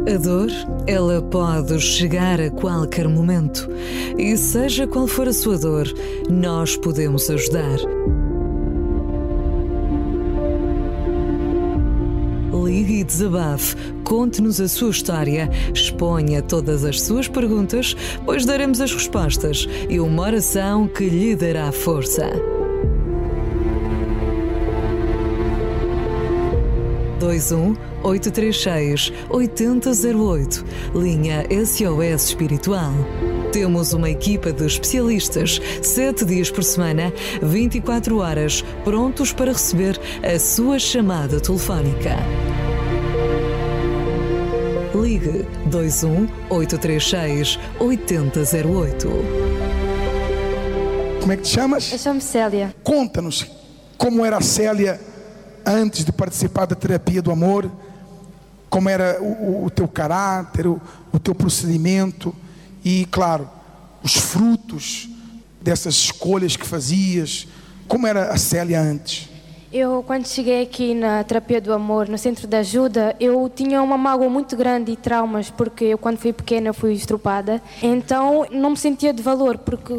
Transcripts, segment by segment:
A dor, ela pode chegar a qualquer momento. E seja qual for a sua dor, nós podemos ajudar. Ligue e desabafe, conte-nos a sua história, exponha todas as suas perguntas, pois daremos as respostas e uma oração que lhe dará força. 21-836-8008, linha SOS Espiritual. Temos uma equipa de especialistas, 7 dias por semana, 24 horas, prontos para receber a sua chamada telefónica. Ligue 21-836-8008. Como é que te chamas? Eu chamo Célia. Conta-nos como era a Célia antes de participar da terapia do amor, como era o teu caráter, o teu procedimento e, claro, os frutos dessas escolhas que fazias. Como era a Célia antes? Eu, quando cheguei aqui na terapia do amor, no centro de ajuda, eu tinha uma mágoa muito grande e traumas, porque eu, quando fui pequena, fui estrupada. Então, não me sentia de valor, porque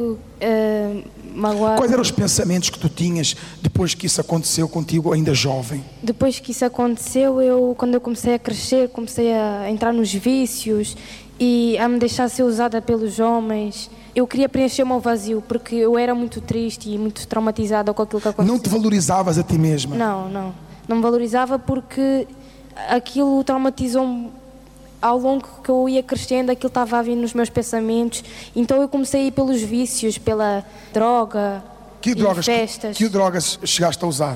magoar... Quais eram os pensamentos que tu tinhas depois que isso aconteceu contigo, ainda jovem? Depois que isso aconteceu, quando eu comecei a crescer, comecei a entrar nos vícios e a me deixar ser usada pelos homens. Eu queria preencher o meu vazio, porque eu era muito triste e muito traumatizada com aquilo que aconteceu. Não te valorizavas a ti mesma? Não me valorizava, porque aquilo traumatizou-me. Ao longo que eu ia crescendo, aquilo estava a vir nos meus pensamentos. Então eu comecei a ir pelos vícios, pela droga, festas. Que drogas chegaste a usar?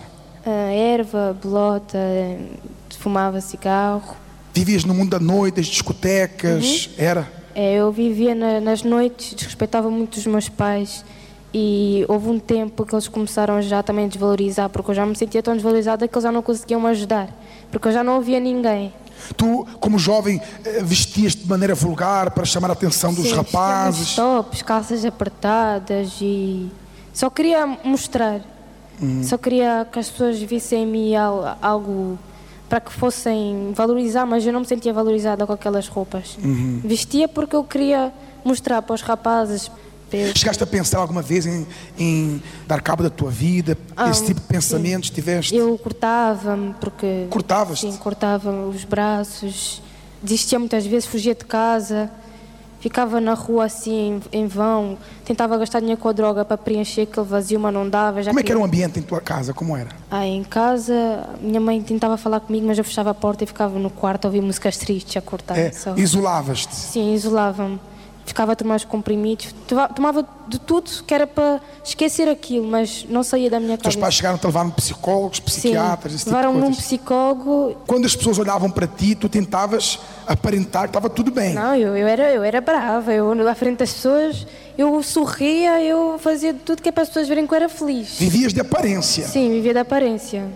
Erva, bolota, fumava cigarro. Vivias no mundo da noite, das discotecas, era? Eu vivia nas noites, desrespeitava muito os meus pais. E houve um tempo que eles começaram já também a desvalorizar, porque eu já me sentia tão desvalorizada que eles já não conseguiam me ajudar, porque eu já não ouvia ninguém. Tu, como jovem, vestias-te de maneira vulgar para chamar a atenção dos rapazes? Tops, calças apertadas e... Só queria mostrar. Só queria que as pessoas vissem em mim algo para que fossem valorizar, mas eu não me sentia valorizada com aquelas roupas. Vestia porque eu queria mostrar para os rapazes. Chegaste a pensar alguma vez em dar cabo da tua vida? Esse tipo de pensamentos tiveste? Eu cortava-me porque... Cortavas-te? Sim, cortava os braços. Desistia muitas vezes, fugia de casa. Ficava na rua assim, em vão. Tentava gastar dinheiro com a droga para preencher aquele vazio, mas não dava. Como é que era o ambiente em tua casa? Como era? Em casa, minha mãe tentava falar comigo, mas eu fechava a porta e ficava no quarto a ouvir músicas tristes, a cortar. Isolavas-te? Sim, isolava-me. Ficava a tomar os comprimidos, tomava de tudo que era para esquecer aquilo, mas não saía da minha cabeça. Os pais chegaram a levar-me psicólogos, psiquiatras, sim, esse tipo de levaram-me coisas? Um psicólogo. Quando as pessoas olhavam para ti, tu tentavas aparentar que estava tudo bem? Não, eu era brava, à frente das pessoas, eu sorria, eu fazia tudo que é para as pessoas verem que eu era feliz. Vivias de aparência? Sim, vivia de aparência.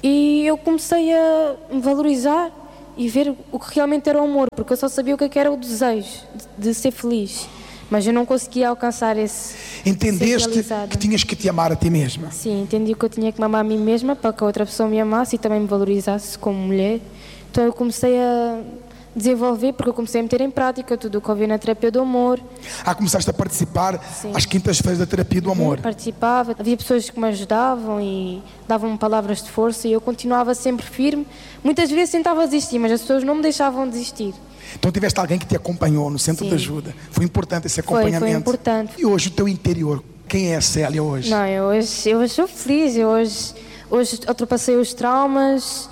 E eu comecei a me valorizar e ver o que realmente era o amor, porque eu só sabia o que era o desejo de ser feliz, mas eu não conseguia alcançar esse. Entendeste que tinhas que te amar a ti mesma? Sim, entendi que eu tinha que me amar a mim mesma para que a outra pessoa me amasse e também me valorizasse como mulher. Então eu comecei a desenvolver, porque eu comecei a meter em prática tudo o que eu vi na terapia do amor. Começaste a participar às quintas-feiras da terapia do amor? Participava, havia pessoas que me ajudavam e davam-me palavras de força e eu continuava sempre firme. Muitas vezes tentava desistir, mas as pessoas não me deixavam desistir. Então tiveste alguém que te acompanhou no centro de ajuda. Foi importante esse acompanhamento? Foi importante. E hoje o teu interior, quem é a Célia hoje? Não, eu hoje sou feliz, hoje ultrapassei os traumas.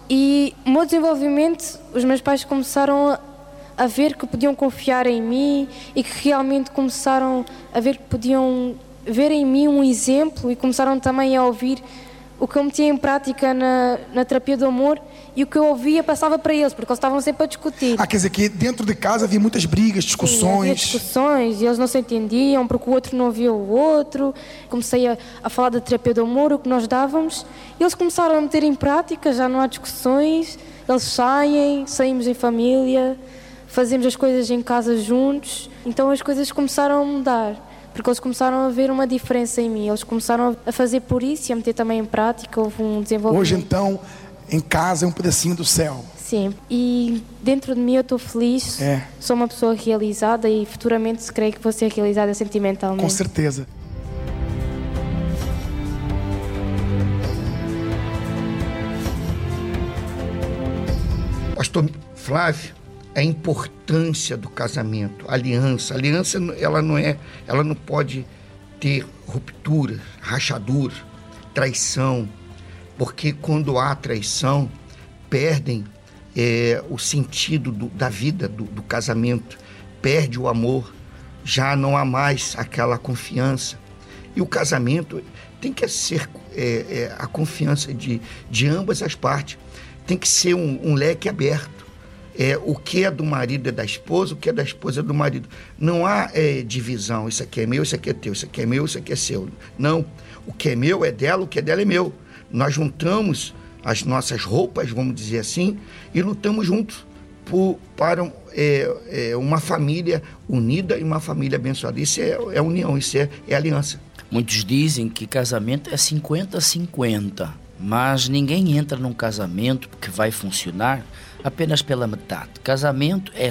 E o meu desenvolvimento, os meus pais começaram a ver que podiam confiar em mim e que realmente começaram a ver que podiam ver em mim um exemplo e começaram também a ouvir o que eu metia em prática na terapia do amor e o que eu ouvia passava para eles, porque eles estavam sempre a discutir. Quer dizer que dentro de casa havia muitas brigas, discussões. Sim, havia discussões e eles não se entendiam porque o outro não via o outro. Comecei a falar da terapia do amor, o que nós dávamos. E eles começaram a meter em prática, já não há discussões. Eles saímos em família, fazemos as coisas em casa juntos. Então as coisas começaram a mudar, porque eles começaram a ver uma diferença em mim. Eles começaram a fazer por isso e a meter também em prática. Houve um desenvolvimento. Hoje então, em casa é um pedacinho do céu. Sim, e dentro de mim eu estou feliz, sou uma pessoa realizada e futuramente creio que vou ser realizada sentimentalmente. Com certeza. Pastor Flávio, a importância do casamento, a aliança. A aliança, ela não pode ter ruptura, rachadura, traição, porque quando há traição, perdem o sentido da vida, do casamento, perde o amor, já não há mais aquela confiança. E o casamento tem que ser a confiança de ambas as partes, tem que ser um leque aberto. O que é do marido é da esposa, o que é da esposa é do marido. Não há divisão, isso aqui é meu, isso aqui é teu, isso aqui é meu, isso aqui é seu. Não, o que é meu é dela, o que é dela é meu. Nós juntamos as nossas roupas, vamos dizer assim, e lutamos juntos para uma família unida e uma família abençoada. Isso é união, isso é aliança. Muitos dizem que casamento é 50-50, mas ninguém entra num casamento que vai funcionar apenas pela metade. Casamento é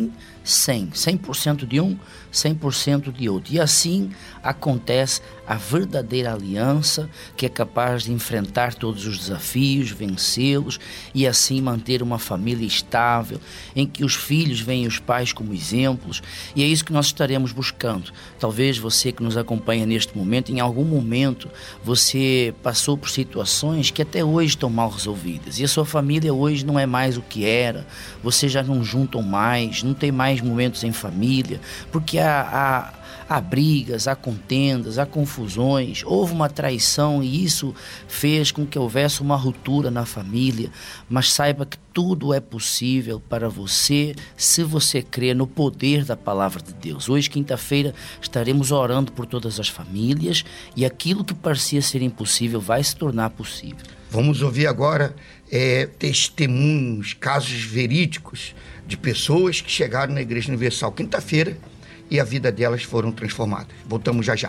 100% de um, 100% de outro. E assim acontece a verdadeira aliança, que é capaz de enfrentar todos os desafios, vencê-los e assim manter uma família estável, em que os filhos veem os pais como exemplos. E é isso que nós estaremos buscando. Talvez você que nos acompanha neste momento, em algum momento você passou por situações que até hoje estão mal resolvidas. E a sua família hoje não é mais o que era. Vocês já não juntam mais, não tem mais momentos em família, porque há brigas, há contendas, há confusões, houve uma traição e isso fez com que houvesse uma ruptura na família. Mas saiba que tudo é possível para você se você crer no poder da palavra de Deus. Hoje, quinta-feira, estaremos orando por todas as famílias e aquilo que parecia ser impossível vai se tornar possível. Vamos ouvir agora testemunhos, casos verídicos de pessoas que chegaram na Igreja Universal quinta-feira e a vida delas foram transformadas. Voltamos já já.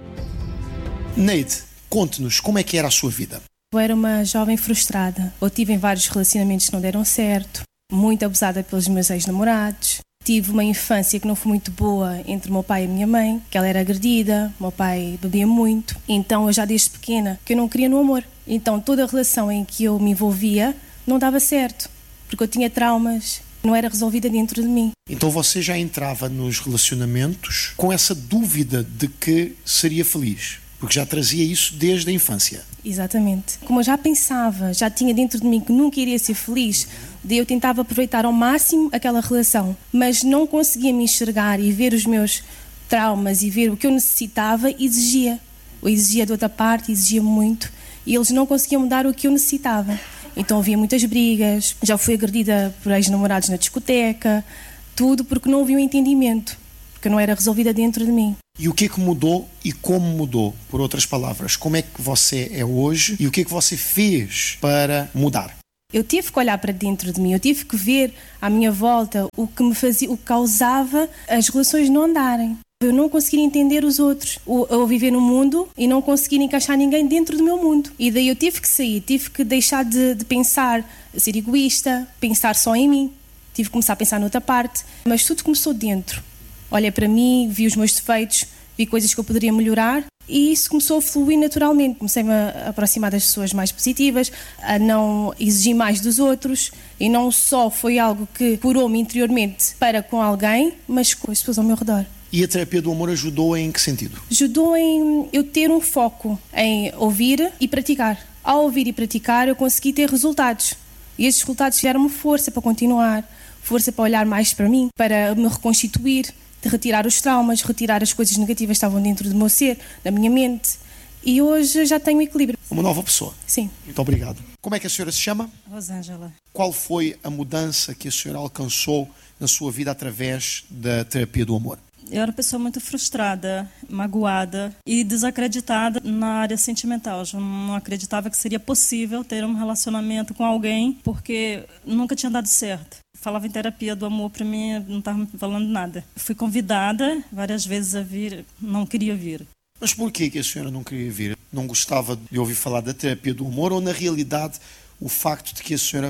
Neide, conte-nos como é que era a sua vida. Eu era uma jovem frustrada. Eu tive vários relacionamentos que não deram certo, muito abusada pelos meus ex-namorados. Tive uma infância que não foi muito boa entre o meu pai e a minha mãe, que ela era agredida, o meu pai bebia muito. Então eu já desde pequena que eu não queria no amor. Então toda a relação em que eu me envolvia não dava certo, porque eu tinha traumas, não era resolvida dentro de mim. Então você já entrava nos relacionamentos com essa dúvida de que seria feliz, porque já trazia isso desde a infância. Exatamente. Como eu já pensava, já tinha dentro de mim que nunca iria ser feliz, daí eu tentava aproveitar ao máximo aquela relação, mas não conseguia me enxergar e ver os meus traumas e ver o que eu necessitava, exigia. Eu exigia de outra parte, exigia muito, e eles não conseguiam me dar o que eu necessitava. Então havia muitas brigas, já fui agredida por ex-namorados na discoteca, tudo porque não havia um entendimento, porque não era resolvida dentro de mim. E o que é que mudou e como mudou? Por outras palavras, como é que você é hoje e o que é que você fez para mudar? Eu tive que olhar para dentro de mim, eu tive que ver à minha volta o que me fazia, o que causava as relações não andarem. Eu não conseguia entender os outros, eu viver no mundo e não conseguir encaixar ninguém dentro do meu mundo. E daí eu tive que sair, tive que deixar de pensar, ser egoísta, pensar só em mim. Tive que começar a pensar noutra parte, mas tudo começou dentro. Olhei para mim, vi os meus defeitos, vi coisas que eu poderia melhorar e isso começou a fluir naturalmente. Comecei-me a aproximar das pessoas mais positivas, a não exigir mais dos outros e não só foi algo que curou-me interiormente para com alguém, mas com as pessoas ao meu redor. E a terapia do amor ajudou em que sentido? Ajudou em eu ter um foco em ouvir e praticar. Ao ouvir e praticar eu consegui ter resultados. E esses resultados deram-me força para continuar, força para olhar mais para mim, para me reconstituir, de retirar os traumas, retirar as coisas negativas que estavam dentro do meu ser, da minha mente. E hoje já tenho equilíbrio. Uma nova pessoa. Sim. Muito obrigado. Como é que a senhora se chama? Rosângela. Qual foi a mudança que a senhora alcançou na sua vida através da terapia do amor? Eu era uma pessoa muito frustrada, magoada e desacreditada na área sentimental. Eu não acreditava que seria possível ter um relacionamento com alguém porque nunca tinha dado certo. Falava em terapia do amor, para mim não estava me falando nada. Fui convidada várias vezes a vir, não queria vir. Mas por que a senhora não queria vir? Não gostava de ouvir falar da terapia do amor ou, na realidade, o facto de que a senhora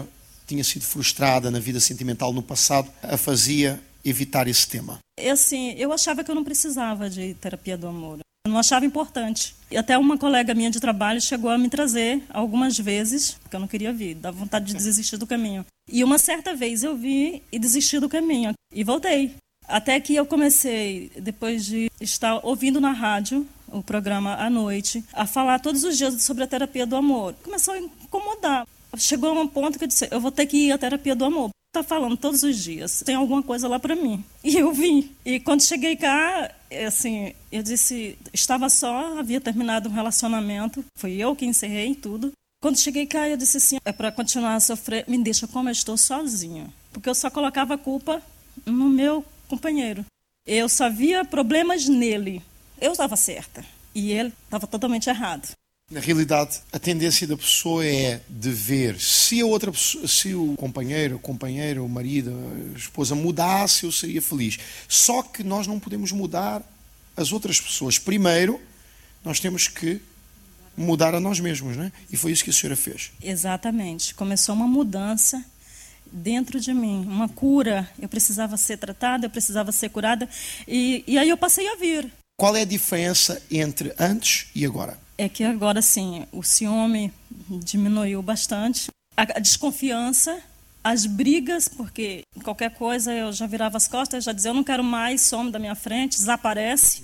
tinha sido frustrada na vida sentimental no passado, a fazia evitar esse tema? É assim, eu achava que eu não precisava de terapia do amor. Eu não achava importante. E até uma colega minha de trabalho chegou a me trazer algumas vezes, porque eu não queria vir, dava vontade de desistir do caminho. E uma certa vez eu vi e desisti do caminho. E voltei. Até que eu comecei, depois de estar ouvindo na rádio o programa à noite, a falar todos os dias sobre a terapia do amor. Começou a incomodar. Chegou a um ponto que eu disse, eu vou ter que ir à terapia do amor. Tá falando todos os dias, tem alguma coisa lá para mim. E eu vim. E quando cheguei cá, assim, eu disse, estava só, havia terminado um relacionamento, fui eu que encerrei tudo. Quando cheguei cá, eu disse assim, é para continuar a sofrer, me deixa como eu estou sozinho. Porque eu só colocava a culpa no meu companheiro. Eu só via problemas nele. Eu estava certa e ele estava totalmente errado. Na realidade, a tendência da pessoa é de ver se a outra pessoa, se o companheiro, o marido, a esposa mudasse, eu seria feliz. Só que nós não podemos mudar as outras pessoas. Primeiro, nós temos que mudar a nós mesmos, não é? E foi isso que a senhora fez. Exatamente. Começou uma mudança dentro de mim, uma cura. Eu precisava ser tratada, eu precisava ser curada. E aí eu passei a vir. Qual é a diferença entre antes e agora? É que agora, sim, o ciúme diminuiu bastante. A desconfiança, as brigas, porque qualquer coisa eu já virava as costas, já dizia, eu não quero mais, some da minha frente, desaparece.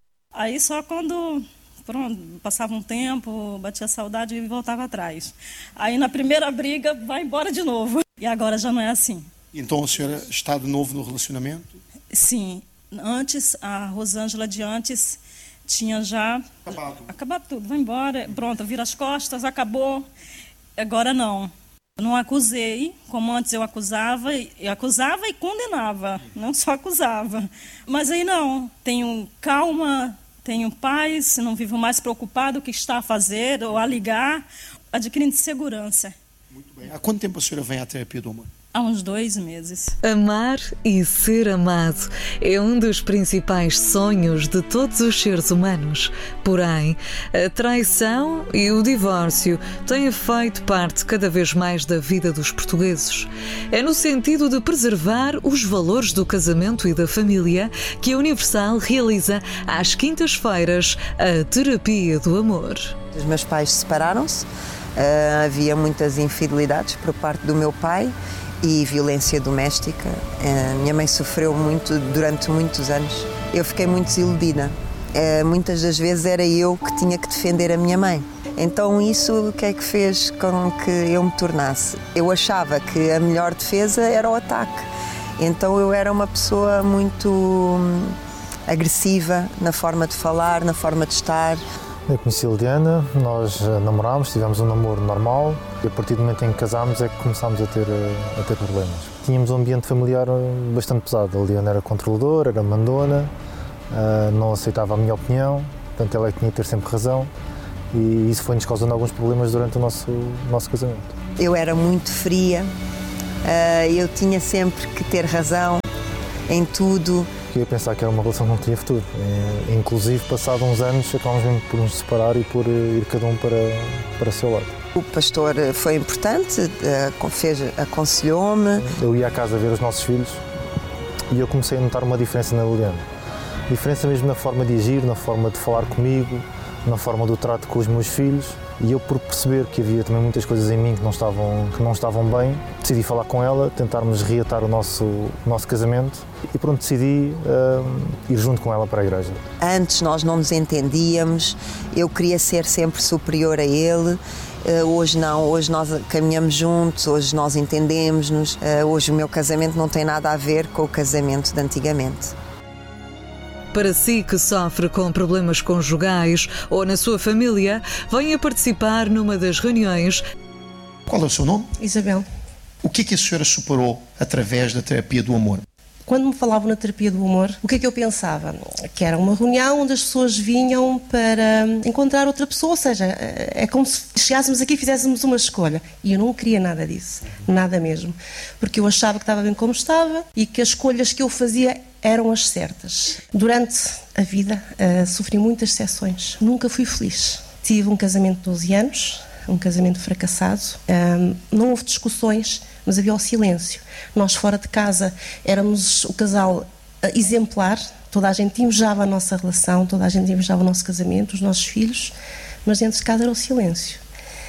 Aí só quando passava um tempo, batia saudade e voltava atrás. Aí na primeira briga, vai embora de novo. E agora já não é assim. Então a senhora está de novo no relacionamento? Sim. Antes, a Rosângela de antes tinha já acabado tudo, vai embora, pronto, vira as costas, acabou. Agora não. Eu não acusei, como antes eu acusava e condenava, não só acusava. Mas aí não, tenho calma, tenho paz, não vivo mais preocupado o que está a fazer ou a ligar, adquirindo segurança. Muito bem. Há quanto tempo a senhora vem à terapia do amor? Há uns 2 meses. Amar e ser amado é um dos principais sonhos de todos os seres humanos. Porém, a traição e o divórcio têm feito parte cada vez mais da vida dos portugueses. É no sentido de preservar os valores do casamento e da família que a Universal realiza às quintas-feiras a terapia do amor. Os meus pais separaram-se, havia muitas infidelidades por parte do meu pai e violência doméstica. Minha mãe sofreu muito durante muitos anos. Eu fiquei muito desiludida. Muitas das vezes era eu que tinha que defender a minha mãe. Então isso o que é que fez com que eu me tornasse? Eu achava que a melhor defesa era o ataque. Então eu era uma pessoa muito agressiva na forma de falar, na forma de estar. Eu conheci a Liliana, nós namorámos, tivemos um namoro normal e a partir do momento em que casámos é que começámos a ter problemas. Tínhamos um ambiente familiar bastante pesado. A Liliana era controladora, era mandona, não aceitava a minha opinião, portanto ela é que tinha que ter sempre razão e isso foi-nos causando alguns problemas durante o nosso casamento. Eu era muito fria, eu tinha sempre que ter razão em tudo. Eu ia pensar que era uma relação que não tinha futuro. Inclusive, passados uns anos, acabamos mesmo por nos separar e por ir cada um para o seu lado. O pastor foi importante, aconselhou-me. Eu ia à casa ver os nossos filhos e eu comecei a notar uma diferença na Liliana. Diferença mesmo na forma de agir, na forma de falar comigo, na forma do trato com os meus filhos. E eu, por perceber que havia também muitas coisas em mim que não estavam bem, decidi falar com ela, tentarmos reatar o nosso casamento e pronto, decidi ir junto com ela para a igreja. Antes nós não nos entendíamos, eu queria ser sempre superior a ele. Hoje não, hoje nós caminhamos juntos, hoje nós entendemos-nos. Hoje o meu casamento não tem nada a ver com o casamento de antigamente. Para si que sofre com problemas conjugais ou na sua família, venha participar numa das reuniões. Qual é o seu nome? Isabel. O que é que a senhora superou através da terapia do amor? Quando me falavam na terapia do amor, o que é que eu pensava? Que era uma reunião onde as pessoas vinham para encontrar outra pessoa, ou seja, é como se chegássemos aqui e fizéssemos uma escolha. E eu não queria nada disso, nada mesmo. Porque eu achava que estava bem como estava e que as escolhas que eu fazia eram as certas. Durante a vida sofri muitas decepções, nunca fui feliz. Tive um casamento de 12 anos, um casamento fracassado. Não houve discussões, mas havia o silêncio. Nós fora de casa éramos o casal exemplar, toda a gente invejava a nossa relação, toda a gente invejava o nosso casamento, os nossos filhos, mas dentro de casa era o silêncio.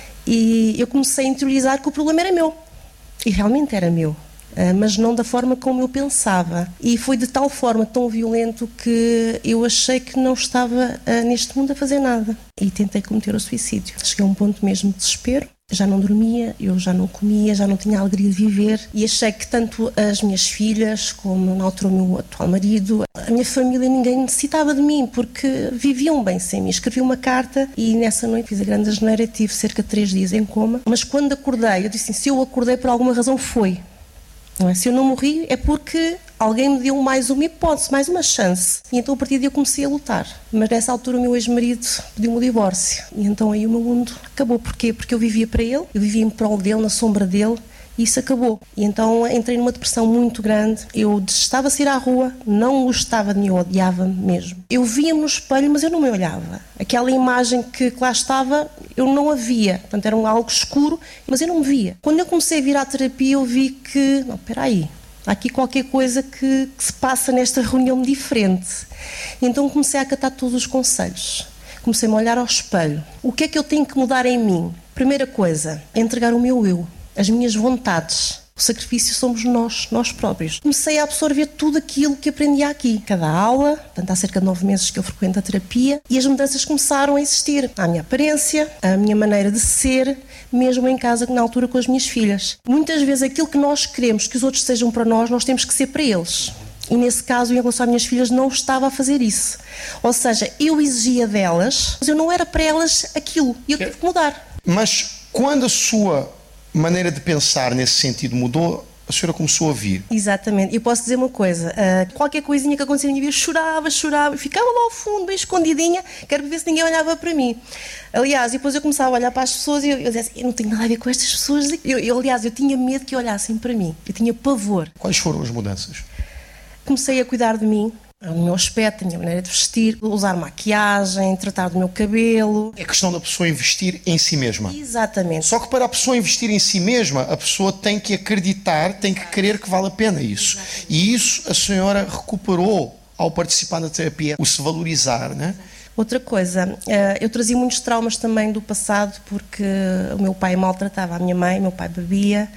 E eu comecei a interiorizar que o problema era meu, e realmente era meu, mas não da forma como eu pensava. E foi de tal forma, tão violento, que eu achei que não estava neste mundo a fazer nada. E tentei cometer o suicídio. Cheguei a um ponto mesmo de desespero. Já não dormia, eu já não comia, já não tinha alegria de viver. E achei que tanto as minhas filhas, como na altura o meu atual marido, a minha família, ninguém necessitava de mim, porque viviam bem sem mim. Escrevi uma carta e nessa noite fiz a grande asneira, tive cerca de 3 dias em coma. Mas quando acordei, eu disse assim, se eu acordei por alguma razão foi. Não é? Se eu não morri é porque alguém me deu mais uma hipótese, mais uma chance. E então a partir daí eu comecei a lutar. Mas nessa altura o meu ex-marido pediu-me o divórcio. E então aí o meu mundo acabou. Porquê? Porque eu vivia para ele, eu vivia em prol dele, na sombra dele. E isso acabou. E então entrei numa depressão muito grande. Eu detestava sair à rua, não gostava de mim, eu odiava-me mesmo. Eu via-me no espelho, mas eu não me olhava. Aquela imagem que lá estava, eu não a via. Portanto, era algo escuro, mas eu não me via. Quando eu comecei a vir à terapia, eu vi que, não, espera aí, há aqui qualquer coisa que se passa nesta reunião diferente. E então comecei a acatar todos os conselhos. Comecei-me a olhar ao espelho. O que é que eu tenho que mudar em mim? Primeira coisa, é entregar o meu eu. As minhas vontades. O sacrifício somos nós próprios. Comecei a absorver tudo aquilo que aprendia aqui. Cada aula, portanto há cerca de 9 meses que eu frequento a terapia, e as mudanças começaram a existir. A minha aparência, a minha maneira de ser, mesmo em casa, na altura com as minhas filhas. Muitas vezes aquilo que nós queremos que os outros sejam para nós temos que ser para eles. E nesse caso, em relação às minhas filhas, não estava a fazer isso. Ou seja, eu exigia delas, mas eu não era para elas aquilo. E eu tive que mudar. Mas quando a sua maneira de pensar nesse sentido mudou, a senhora começou a vir. Exatamente. Eu posso dizer uma coisa, qualquer coisinha que acontecia na minha vida, eu chorava, ficava lá ao fundo, bem escondidinha, quero ver se ninguém olhava para mim. Aliás, depois eu começava a olhar para as pessoas e eu dizia assim, eu não tenho nada a ver com estas pessoas. Aliás, eu tinha medo que olhassem para mim, eu tinha pavor. Quais foram as mudanças? Comecei a cuidar de mim, o meu aspecto, a minha maneira de vestir, usar maquiagem, tratar do meu cabelo. É questão da pessoa investir em si mesma. Exatamente. Só que para a pessoa investir em si mesma, a pessoa tem que acreditar, tem que querer que vale a pena isso. Exatamente. E isso a senhora recuperou ao participar na terapia, o se valorizar, né? Outra coisa, eu trazia muitos traumas também do passado, porque o meu pai maltratava a minha mãe, meu pai bebia,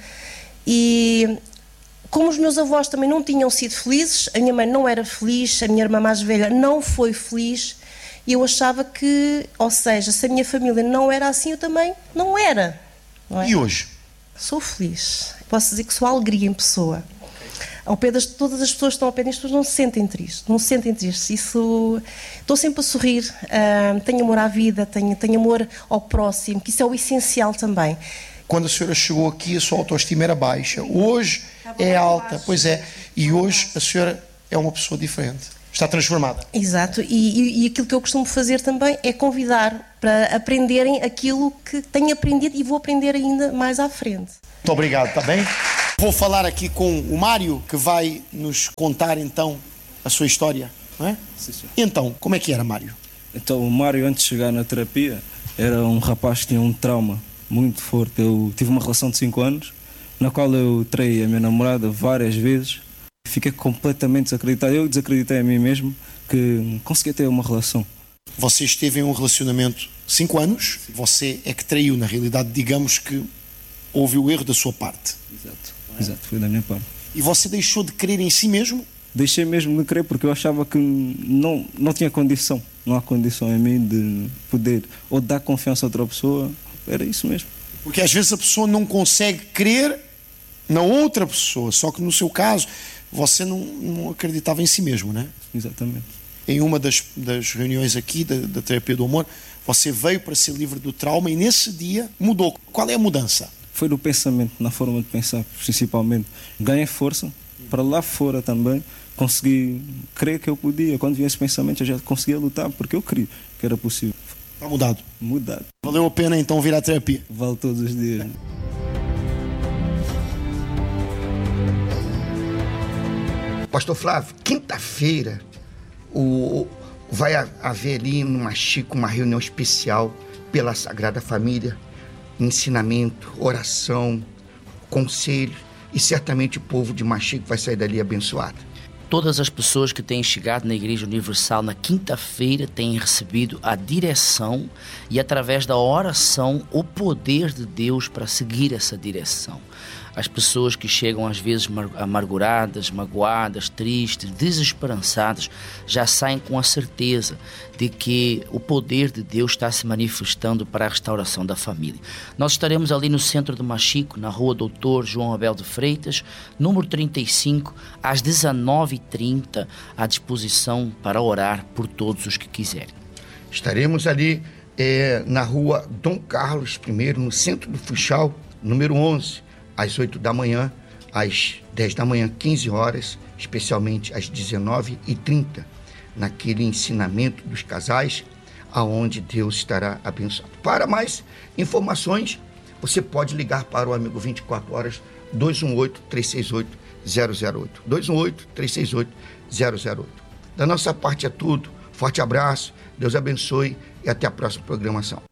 e como os meus avós também não tinham sido felizes, a minha mãe não era feliz, a minha irmã mais velha não foi feliz, e eu achava que, ou seja, se a minha família não era assim, eu também não era. Não é? E hoje? Sou feliz. Posso dizer que sou alegria em pessoa. Ao pé todas as pessoas que estão ao pé das pessoas não se sentem tristes, não se sentem tristes. Isso, estou sempre a sorrir, tenho amor à vida, tenho amor ao próximo, que isso é o essencial também. Quando a senhora chegou aqui, a sua autoestima era baixa. Hoje é alta. Pois é. E hoje a senhora é uma pessoa diferente. Está transformada. Exato. E aquilo que eu costumo fazer também é convidar para aprenderem aquilo que tenho aprendido e vou aprender ainda mais à frente. Muito obrigado, está bem? Vou falar aqui com o Mário, que vai nos contar então a sua história, não é? Sim, sim. Então, como é que era, Mário? Então, o Mário, antes de chegar na terapia, era um rapaz que tinha um trauma muito forte. Eu tive uma relação de 5 anos, na qual eu traí a minha namorada várias vezes. Fiquei completamente desacreditado. Eu desacreditei a mim mesmo que conseguia ter uma relação. Você esteve em um relacionamento 5 anos, você é que traiu, na realidade, digamos que houve o erro da sua parte. Exato, foi da minha parte. E você deixou de crer em si mesmo? Deixei mesmo de crer porque eu achava que não tinha condição, não há condição em mim de poder ou dar confiança a outra pessoa. Era isso mesmo. Porque às vezes a pessoa não consegue crer na outra pessoa, só que no seu caso você não acreditava em si mesmo, não é? Exatamente. Em uma das reuniões aqui da terapia do amor, você veio para ser livre do trauma e nesse dia mudou. Qual é a mudança? Foi no pensamento, na forma de pensar, principalmente. Ganhei força para lá fora também. Consegui crer que eu podia. Quando vinha esse pensamento, eu já conseguia lutar, porque eu creio que era possível. Está mudado? Mudado. Valeu a pena então vir à terapia? Vale todos os dias. Pastor Flávio, quinta-feira vai haver ali no Machico uma reunião especial pela Sagrada Família, ensinamento, oração, conselho, e certamente o povo de Maxico vai sair dali abençoado. Todas as pessoas que têm chegado na Igreja Universal na quinta-feira têm recebido a direção e, através da oração, o poder de Deus para seguir essa direção. As pessoas que chegam às vezes amarguradas, magoadas, tristes, desesperançadas, já saem com a certeza de que o poder de Deus está se manifestando para a restauração da família. Nós estaremos ali no centro de Maxico, na rua Doutor João Abel de Freitas, número 35, às 19h30, à disposição para orar por todos os que quiserem. Estaremos ali na rua Dom Carlos I, no centro do Funchal, número 11, às 8 da manhã, às 10 da manhã, 15 horas, especialmente às 19h30, naquele ensinamento dos casais, aonde Deus estará abençoado. Para mais informações, você pode ligar para o Amigo 24 Horas, 218-368-008. 218-368-008. Da nossa parte é tudo. Forte abraço, Deus abençoe e até a próxima programação.